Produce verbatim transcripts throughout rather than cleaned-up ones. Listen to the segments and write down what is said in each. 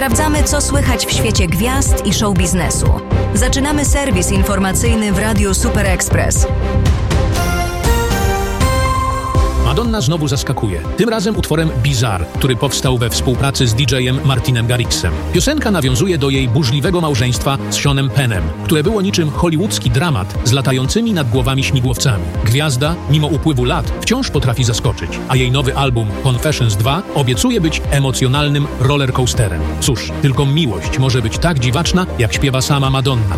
Sprawdzamy, co słychać w świecie gwiazd i show biznesu. Zaczynamy serwis informacyjny w Radiu Super Express. Madonna znowu zaskakuje. Tym razem utworem Bizarre, który powstał we współpracy z didżejem Martinem Garrixem. Piosenka nawiązuje do jej burzliwego małżeństwa z Seanem Pennem, które było niczym hollywoodzki dramat z latającymi nad głowami śmigłowcami. Gwiazda, mimo upływu lat, wciąż potrafi zaskoczyć, a jej nowy album Confessions dwa obiecuje być emocjonalnym rollercoasterem. Cóż, tylko miłość może być tak dziwaczna, jak śpiewa sama Madonna.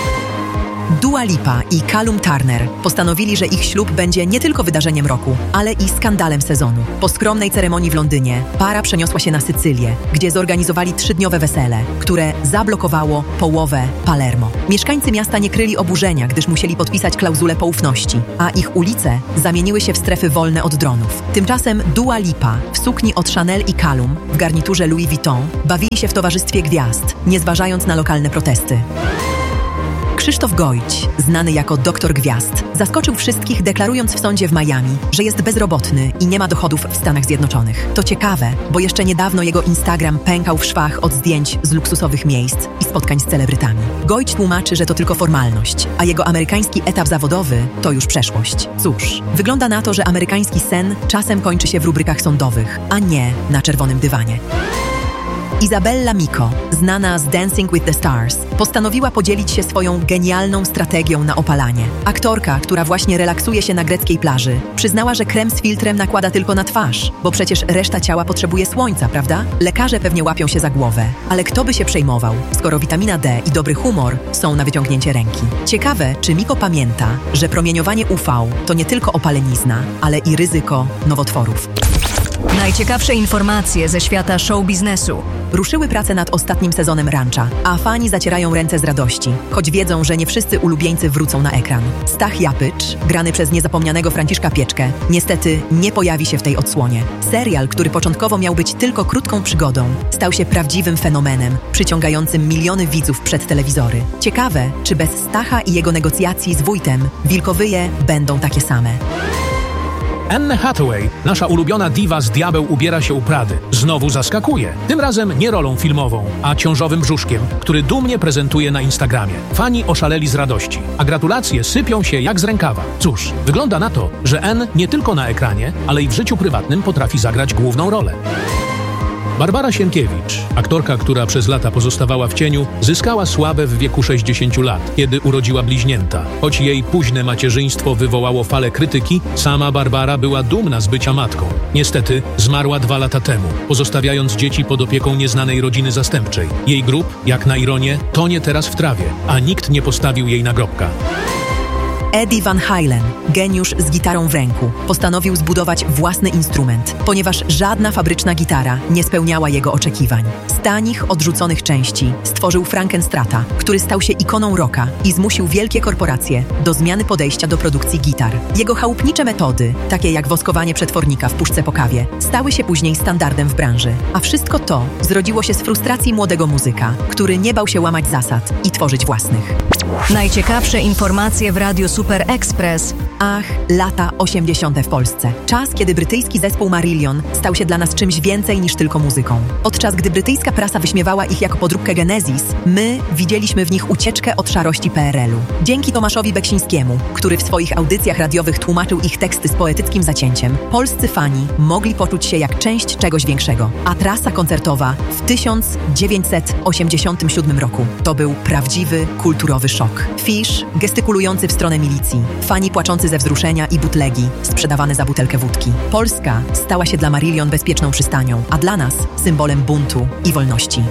Dua Lipa i Callum Turner postanowili, że ich ślub będzie nie tylko wydarzeniem roku, ale i skandalem sezonu. Po skromnej ceremonii w Londynie para przeniosła się na Sycylię, gdzie zorganizowali trzydniowe wesele, które zablokowało połowę Palermo. Mieszkańcy miasta nie kryli oburzenia, gdyż musieli podpisać klauzulę poufności, a ich ulice zamieniły się w strefy wolne od dronów. Tymczasem Dua Lipa w sukni od Chanel i Callum w garniturze Louis Vuitton bawili się w towarzystwie gwiazd, nie zważając na lokalne protesty. Krzysztof Gojć, znany jako doktor Gwiazd, zaskoczył wszystkich, deklarując w sądzie w Miami, że jest bezrobotny i nie ma dochodów w Stanach Zjednoczonych. To ciekawe, bo jeszcze niedawno jego Instagram pękał w szwach od zdjęć z luksusowych miejsc i spotkań z celebrytami. Gojć tłumaczy, że to tylko formalność, a jego amerykański etap zawodowy to już przeszłość. Cóż, wygląda na to, że amerykański sen czasem kończy się w rubrykach sądowych, a nie na czerwonym dywanie. Isabella Miko, znana z Dancing with the Stars, postanowiła podzielić się swoją genialną strategią na opalanie. Aktorka, która właśnie relaksuje się na greckiej plaży, przyznała, że krem z filtrem nakłada tylko na twarz, bo przecież reszta ciała potrzebuje słońca, prawda? Lekarze pewnie łapią się za głowę, ale kto by się przejmował, skoro witamina D i dobry humor są na wyciągnięcie ręki. Ciekawe, czy Miko pamięta, że promieniowanie U V to nie tylko opalenizna, ale i ryzyko nowotworów. Najciekawsze informacje ze świata show biznesu. Ruszyły prace nad ostatnim sezonem Rancha, a fani zacierają ręce z radości, choć wiedzą, że nie wszyscy ulubieńcy wrócą na ekran. Stach Japycz, grany przez niezapomnianego Franciszka Pieczkę, niestety nie pojawi się w tej odsłonie. Serial, który początkowo miał być tylko krótką przygodą, stał się prawdziwym fenomenem, przyciągającym miliony widzów przed telewizory. Ciekawe, czy bez Stacha i jego negocjacji z wójtem Wilkowyje będą takie same. Anne Hathaway, nasza ulubiona diwa z Diabeł ubiera się u Prady, znowu zaskakuje. Tym razem nie rolą filmową, a ciążowym brzuszkiem, który dumnie prezentuje na Instagramie. Fani oszaleli z radości, a gratulacje sypią się jak z rękawa. Cóż, wygląda na to, że Anne nie tylko na ekranie, ale i w życiu prywatnym potrafi zagrać główną rolę. Barbara Sienkiewicz, aktorka, która przez lata pozostawała w cieniu, zyskała sławę w wieku sześćdziesięciu lat, kiedy urodziła bliźnięta. Choć jej późne macierzyństwo wywołało falę krytyki, sama Barbara była dumna z bycia matką. Niestety zmarła dwa lata temu, pozostawiając dzieci pod opieką nieznanej rodziny zastępczej. Jej grób, jak na ironię, tonie teraz w trawie, a nikt nie postawił jej nagrobka. Eddie Van Halen, geniusz z gitarą w ręku, postanowił zbudować własny instrument, ponieważ żadna fabryczna gitara nie spełniała jego oczekiwań. Z tanich, odrzuconych części stworzył Frankenstrata, który stał się ikoną rocka i zmusił wielkie korporacje do zmiany podejścia do produkcji gitar. Jego chałupnicze metody, takie jak woskowanie przetwornika w puszce po kawie, stały się później standardem w branży. A wszystko to zrodziło się z frustracji młodego muzyka, który nie bał się łamać zasad i tworzyć własnych. Najciekawsze informacje w Radiu Super Express. Ach, lata osiemdziesiąte w Polsce. Czas, kiedy brytyjski zespół Marillion stał się dla nas czymś więcej niż tylko muzyką. Podczas gdy brytyjska prasa wyśmiewała ich jako podróbkę Genesis, my widzieliśmy w nich ucieczkę od szarości P R L u. Dzięki Tomaszowi Beksińskiemu, który w swoich audycjach radiowych tłumaczył ich teksty z poetyckim zacięciem, polscy fani mogli poczuć się jak część czegoś większego. A trasa koncertowa w tysiąc dziewięćset osiemdziesiątym siódmym roku to był prawdziwy, kulturowy szok. Fisz gestykulujący w stronę milicji, fani płaczący ze wzruszenia i butlegi sprzedawane za butelkę wódki. Polska stała się dla Marillion bezpieczną przystanią, a dla nas symbolem buntu i wolności.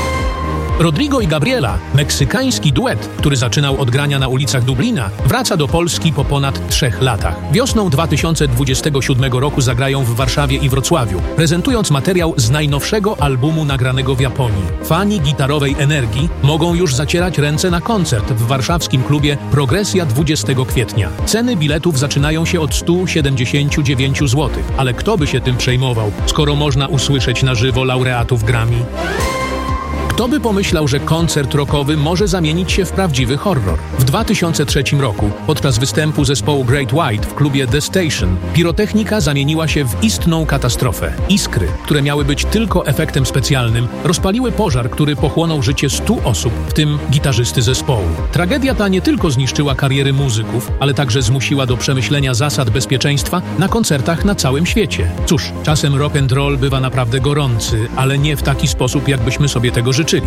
Rodrigo i Gabriela, meksykański duet, który zaczynał od grania na ulicach Dublina, wraca do Polski po ponad trzech latach. Wiosną dwa tysiące dwudziestego siódmego roku zagrają w Warszawie i Wrocławiu, prezentując materiał z najnowszego albumu nagranego w Japonii. Fani gitarowej energii mogą już zacierać ręce na koncert w warszawskim klubie Progresja dwudziestego kwietnia. Ceny biletów zaczynają się od stu siedemdziesięciu dziewięciu złotych, ale kto by się tym przejmował, skoro można usłyszeć na żywo laureatów Grammy? Kto by pomyślał, że koncert rockowy może zamienić się w prawdziwy horror? W dwa tysiące trzecim roku, podczas występu zespołu Great White w klubie The Station, pirotechnika zamieniła się w istną katastrofę. Iskry, które miały być tylko efektem specjalnym, rozpaliły pożar, który pochłonął życie stu osób, w tym gitarzysty zespołu. Tragedia ta nie tylko zniszczyła kariery muzyków, ale także zmusiła do przemyślenia zasad bezpieczeństwa na koncertach na całym świecie. Cóż, czasem rock and roll bywa naprawdę gorący, ale nie w taki sposób, jakbyśmy sobie tego życzyli.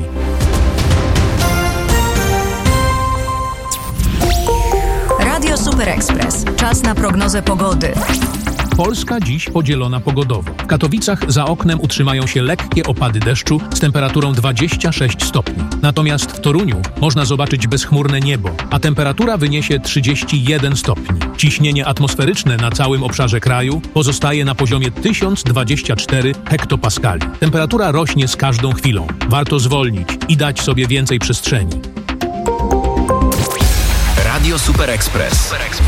Radio Super Express. Czas na prognozę pogody. Polska dziś podzielona pogodowo. W Katowicach za oknem utrzymają się lekkie opady deszczu z temperaturą dwadzieścia sześć stopni. Natomiast w Toruniu można zobaczyć bezchmurne niebo, a temperatura wyniesie trzydzieści jeden stopni. Ciśnienie atmosferyczne na całym obszarze kraju pozostaje na poziomie tysiąc dwadzieścia cztery hektopaskali. Temperatura rośnie z każdą chwilą. Warto zwolnić i dać sobie więcej przestrzeni. Radio Super Express.